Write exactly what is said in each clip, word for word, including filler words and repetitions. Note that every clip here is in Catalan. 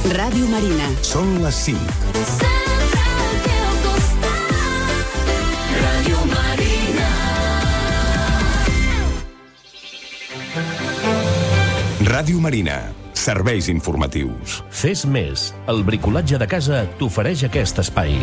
Ràdio Marina. Són les cinc. Sempre al teu costat. Ràdio Marina. Ràdio Marina. Serveis informatius. Fes més. El bricolatge de casa t'ofereix aquest espai.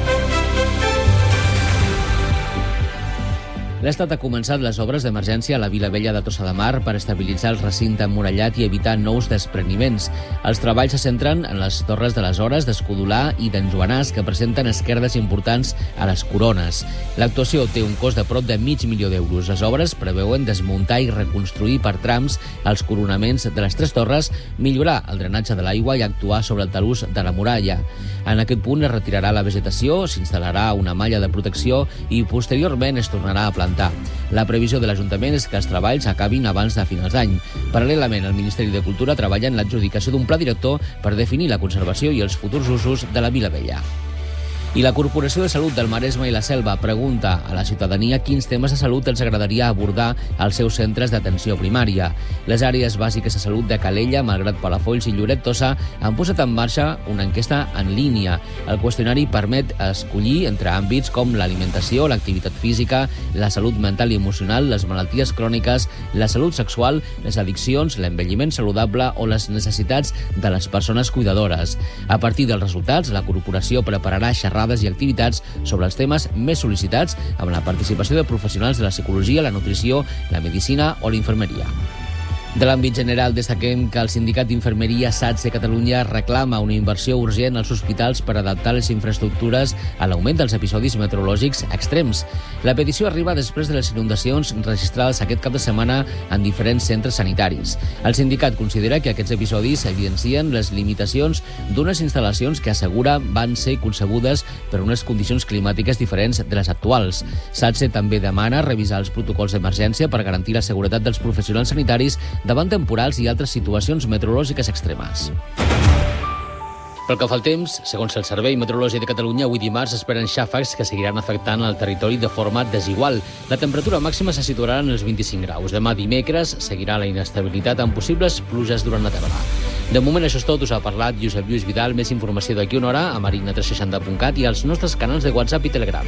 L'Estat ha començat les obres d'emergència a la Vila Vella de Tossa de Mar per estabilitzar el recinte emmurallat i evitar nous despreniments. Els treballs se centren en les torres de les Hores, d'Escudolà i d'en Joanàs, que presenten esquerdes importants a les corones. L'actuació té un cost de prop de mig milió d'euros. Les obres preveuen desmuntar i reconstruir per trams els coronaments de les tres torres, millorar el drenatge de l'aigua i actuar sobre el talús de la muralla. En aquest punt es retirarà la vegetació, s'instal·larà una malla de protecció i posteriorment es tornarà a plantar. La previsió de l'Ajuntament és que els treballs acabin abans de finals d'any. Paral·lelament, el Ministeri de Cultura treballa en l'adjudicació d'un pla director per definir la conservació i els futurs usos de la Vila Vella. I la Corporació de Salut del Maresme i la Selva pregunta a la ciutadania quins temes de salut els agradaria abordar als seus centres d'atenció primària. Les àrees bàsiques de salut de Calella, Malgrat Palafolls i Lloret Tossa han posat en marxa una enquesta en línia. El qüestionari permet escollir entre àmbits com l'alimentació, l'activitat física, la salut mental i emocional, les malalties cròniques, la salut sexual, les addiccions, l'envelliment saludable o les necessitats de les persones cuidadores. A partir dels resultats, la corporació prepararà xerrades i activitats sobre els temes més sol·licitats amb la participació de professionals de la psicologia, la nutrició, la medicina o la infermeria. De l'àmbit general, destaquem que el Sindicat d'Infermeria SATSE Catalunya reclama una inversió urgent als hospitals per adaptar les infraestructures a l'augment dels episodis meteorològics extrems. La petició arriba després de les inundacions registrades aquest cap de setmana en diferents centres sanitaris. El sindicat considera que aquests episodis evidencien les limitacions d'unes instal·lacions que assegura van ser concebudes per unes condicions climàtiques diferents de les actuals. SATSE també demana revisar els protocols d'emergència per garantir la seguretat dels professionals sanitaris davant temporals i altres situacions meteorològiques extremes. Pel que fa al temps, segons el Servei Meteorològic de Catalunya, avui dimarts esperen xàfecs que seguiran afectant el territori de forma desigual. La temperatura màxima se situarà en els vint-i-cinc graus. Demà dimecres seguirà la inestabilitat amb possibles pluges durant la tarda. De moment això és tot. Us ha parlat Josep Lluís Vidal. Més informació d'aquí una hora a marina tres seixanta punt cat i als nostres canals de WhatsApp i Telegram.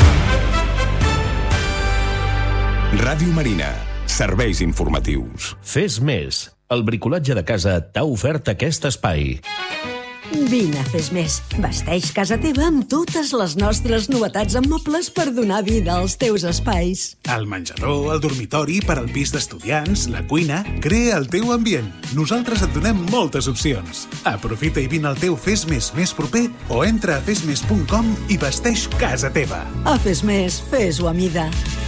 Ràdio Marina. Serveis informatius. Fes més. El bricolatge de casa t'ha ofert aquest espai. Vine a Fes Més. Vesteix casa teva amb totes les nostres novetats en mobles per donar vida als teus espais. El menjador, el dormitori, per al pis d'estudiants, la cuina... Crea el teu ambient. Nosaltres et donem moltes opcions. Aprofita i vine al teu Fes Més més proper o entra a fes més punt com i vesteix casa teva. A Fes Més, fes-ho a mida.